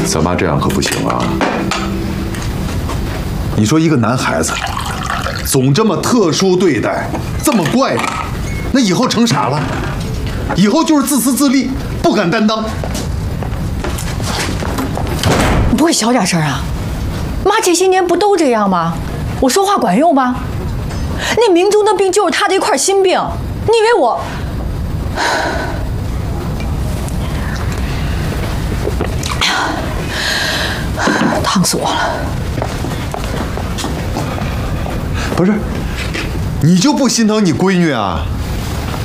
三妈这样可不行啊！ 你说一个男孩子总这么特殊对待，这么怪异，那以后成啥了？以后就是自私自利，不敢担当。 你不会小点声啊？妈这些年不都这样吗？我说话管用吗？那明中的病就是他的一块心病，你以为我？烫死我了！ 不是，你就不心疼你闺女啊？